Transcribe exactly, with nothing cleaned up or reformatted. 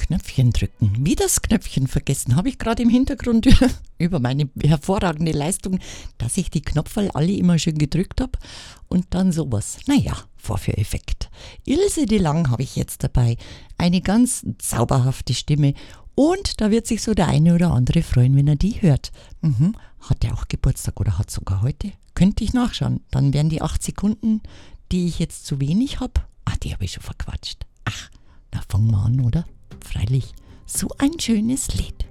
Knöpfchen drücken. Wie das Knöpfchen vergessen, habe ich gerade im Hintergrund über meine hervorragende Leistung, dass ich die Knopferl alle immer schön gedrückt habe und dann sowas. Naja, Vorführeffekt. Ilse de Lang habe ich jetzt dabei. Eine ganz zauberhafte Stimme und da wird sich so der eine oder andere freuen, wenn er die hört. Mhm. Hat er auch Geburtstag oder hat sogar heute? Könnte ich nachschauen. Dann wären die acht Sekunden, die ich jetzt zu wenig habe. Ach, die habe ich schon verquatscht. Ach, na fangen wir an, oder? Freilich, so ein schönes Lied.